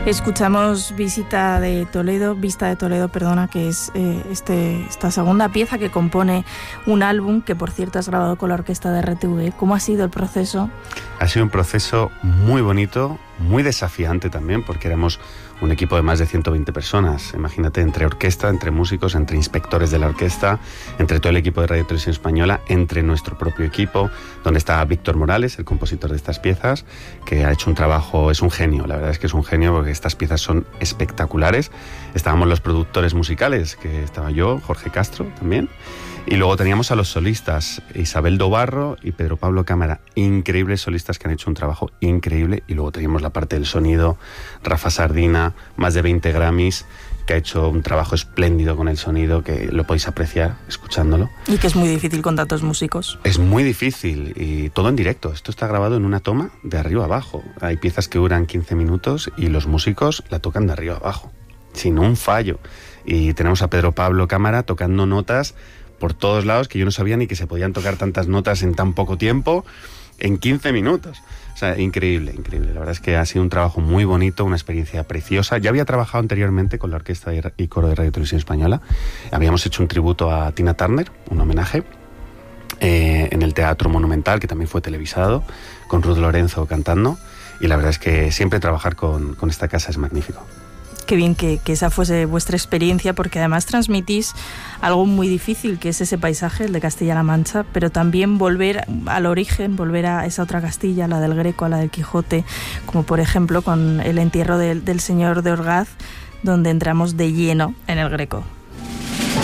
Escuchamos Vista de Toledo, que es esta segunda pieza que compone un álbum que, por cierto, has grabado con la orquesta de RTV. ¿Cómo ha sido el proceso? Ha sido un proceso muy bonito, muy desafiante también, porque éramos un equipo de más de 120 personas. Imagínate, entre orquesta, entre músicos, entre inspectores de la orquesta, entre todo el equipo de Radio Televisión Española, entre nuestro propio equipo, donde está Víctor Morales, el compositor de estas piezas, que ha hecho un trabajo, es un genio, la verdad es que es un genio, porque estas piezas son espectaculares. Estábamos los productores musicales, que estaba yo, Jorge Castro también, y luego teníamos a los solistas, Isabel Dobarro y Pedro Pablo Cámara, increíbles solistas que han hecho un trabajo increíble, y luego teníamos la parte del sonido, Rafa Sardina, más de 20 Grammys, que ha hecho un trabajo espléndido con el sonido, que lo podéis apreciar escuchándolo. Y que es muy difícil con tantos músicos. Es muy difícil, y todo en directo. Esto está grabado en una toma de arriba a abajo. Hay piezas que duran 15 minutos y los músicos la tocan de arriba a abajo, sin un fallo. Y tenemos a Pedro Pablo Cámara tocando notas por todos lados, que yo no sabía ni que se podían tocar tantas notas en tan poco tiempo, en 15 minutos. O sea, increíble, increíble. La verdad es que ha sido un trabajo muy bonito, una experiencia preciosa. Ya había trabajado anteriormente con la orquesta y coro de Radio Televisión Española. Habíamos hecho un tributo a Tina Turner, un homenaje, en el Teatro Monumental, que también fue televisado, con Ruth Lorenzo cantando. Y la verdad es que siempre trabajar con esta casa es magnífico. Qué bien que esa fuese vuestra experiencia, porque además transmitís algo muy difícil, que es ese paisaje, el de Castilla-La Mancha, pero también volver al origen, volver a esa otra Castilla, la del Greco, a la del Quijote, como por ejemplo con el entierro del señor de Orgaz, donde entramos de lleno en el Greco.